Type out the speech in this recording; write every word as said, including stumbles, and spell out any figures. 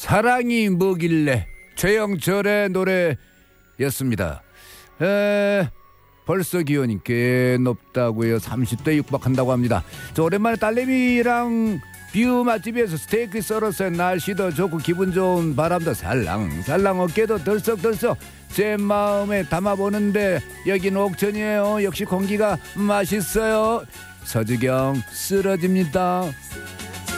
사랑이 뭐길래, 최영철의 노래였습니다. 에, 벌써 기온이 꽤 높다고요. 삼십 대 육박한다고 합니다. 저 오랜만에 딸내미랑 뷰 맛집에서 스테이크 썰었어요. 날씨도 좋고 기분 좋은 바람도 살랑살랑, 어깨도 덜썩덜썩 제 마음에 담아보는데 여긴 옥천이에요. 역시 공기가 맛있어요. 서주경 쓰러집니다.